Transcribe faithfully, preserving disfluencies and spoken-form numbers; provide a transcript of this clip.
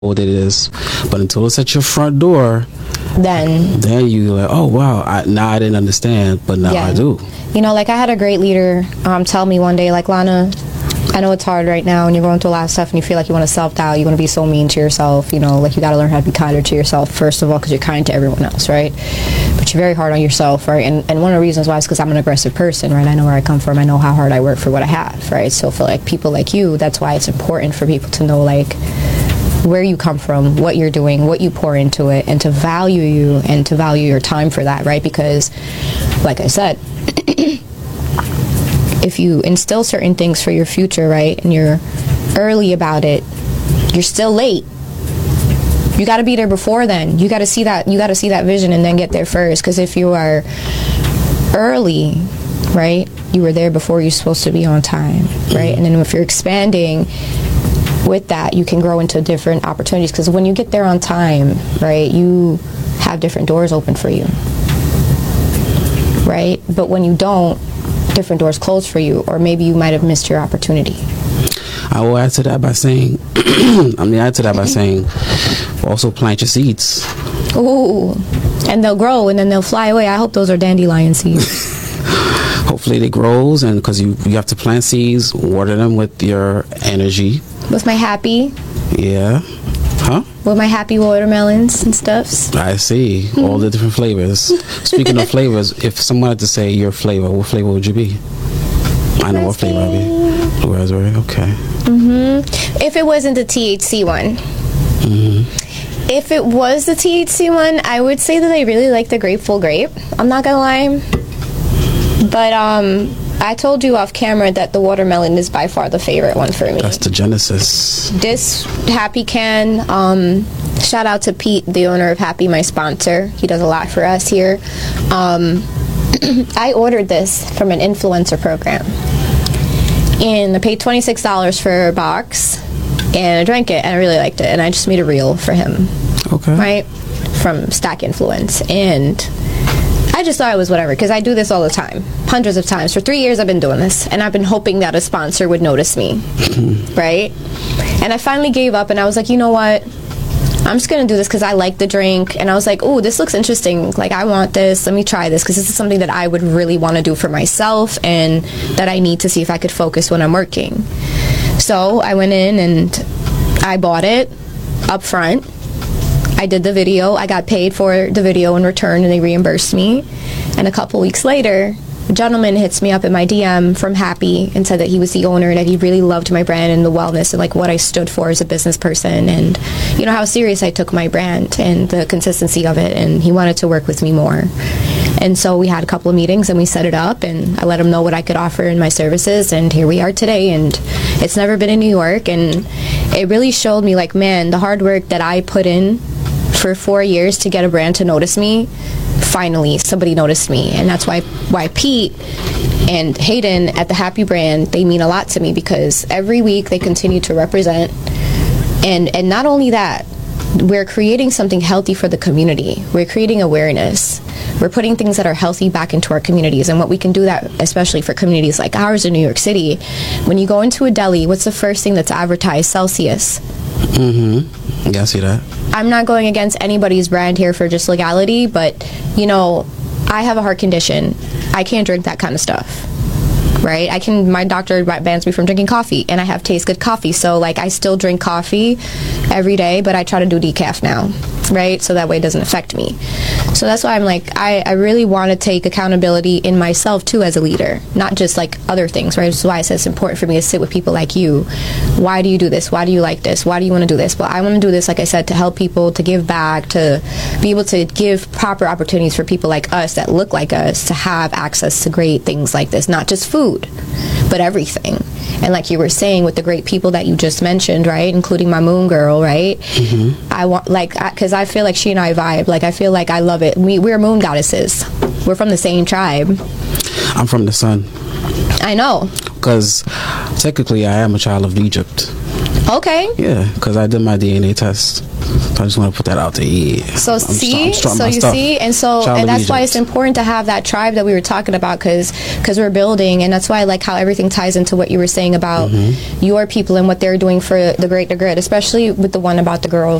what it is. But until it's at your front door, then then you like, oh wow, I, now I didn't understand, but now yeah. I do. You know, like I had a great leader um, tell me one day, like, Lana, I know it's hard right now and you're going through a lot of stuff and you feel like you want to self-doubt, you want to be so mean to yourself, you know, like you got to learn how to be kinder to yourself, first of all, because you're kind to everyone else, right? But you're very hard on yourself, right? And, and one of the reasons why is because I'm an aggressive person, right? I know where I come from. I know how hard I work for what I have, right? So for like people like you, that's why it's important for people to know, like, where you come from, what you're doing, what you pour into it, and to value you and to value your time for that, right? Because, like I said, if you instill certain things for your future, right, and you're early about it, you're still late. You got to be there before then. You got to see that. You got to see that vision and then get there first. Because if you are early, right, you were there before you're supposed to be on time, right? And then if you're expanding with that, you can grow into different opportunities, because when you get there on time, right, you have different doors open for you, right? But when you don't, different doors close for you, or maybe you might have missed your opportunity. I will add to that by saying, I mean, add to that by saying, also plant your seeds. Ooh, and they'll grow and then they'll fly away. I hope those are dandelion seeds. Hopefully they grows, and because you, you have to plant seeds, water them with your energy. With my happy. Yeah. Huh? With my happy watermelons and stuffs. I see. Mm-hmm. All the different flavors. Speaking of flavors, if someone had to say your flavor, what flavor would you be? I know what flavor I'd be. Blue raspberry, okay. Mm-hmm. If it wasn't the T H C one. Mm-hmm. If it was the T H C one, I would say that I really like the Grateful Grape. I'm not gonna lie. But, um... I told you off camera that the watermelon is by far the favorite one for me. That's the genesis. This Happy can, um, shout out to Pete, the owner of Happy, my sponsor. He does a lot for us here. Um, I ordered this from an influencer program. And I paid twenty-six dollars for a box. And I drank it, and I really liked it. And I just made a reel for him. Okay. Right? From Stack Influence. And I just thought it was whatever, because I do this all the time, hundreds of times. For three years I've been doing this, and I've been hoping that a sponsor would notice me, right? And I finally gave up, and I was like, you know what? I'm just going to do this because I like the drink. And I was like, oh, this looks interesting. Like, I want this. Let me try this, because this is something that I would really want to do for myself and that I need to see if I could focus when I'm working. So I went in and I bought it up front. I did the video. I got paid for the video in return, and they reimbursed me. And a couple weeks later, a gentleman hits me up in my D M from Happy and said that he was the owner and that he really loved my brand and the wellness and like what I stood for as a business person, and you know how serious I took my brand and the consistency of it, and he wanted to work with me more. And so we had a couple of meetings and we set it up, and I let him know what I could offer in my services, and here we are today. And it's never been in New York, and it really showed me, like, man, the hard work that I put in for four years to get a brand to notice me, finally somebody noticed me. And that's why why Pete and Hayden at the Happy brand, they mean a lot to me, because every week they continue to represent. And and not only that, we're creating something healthy for the community. We're creating awareness. We're putting things that are healthy back into our communities. And what we can do that, especially for communities like ours in New York City, when you go into a deli, what's the first thing that's advertised? Celsius. Mm-hmm. Yeah, I see that. I'm not going against anybody's brand here for just legality, but, you know, I have a heart condition. I can't drink that kind of stuff, right? I can, my doctor bans me from drinking coffee, and I have Taste Good coffee. So, like, I still drink coffee every day, but I try to do decaf now, right? So that way it doesn't affect me. So that's why I'm like, I, I really want to take accountability in myself, too, as a leader, not just, like, other things, right? That's why I said it's important for me to sit with people like you. Why do you do this? Why do you like this? Why do you want to do this? But I want to do this, like I said, to help people, to give back, to be able to give proper opportunities for people like us that look like us to have access to great things like this, not just food, but everything. And like you were saying, with the great people that you just mentioned, right, including my moon girl, right? Mm-hmm. I want, like, because I, I feel like she and I vibe. Like, I feel like I love it. We, we're moon goddesses. We're from the same tribe. I'm from the sun. I know. Because technically I am a child of Egypt. Okay. Yeah, because I did my D N A test. So I just want to put that out there. Yeah. So I'm see, start, so you stuff. see, and so Child and that's of why it's Egypt. important to have that tribe that we were talking about, because because we're building, and that's why I like how everything ties into what you were saying about Mm-hmm. your people and what they're doing for the greater good, especially with the one about the girl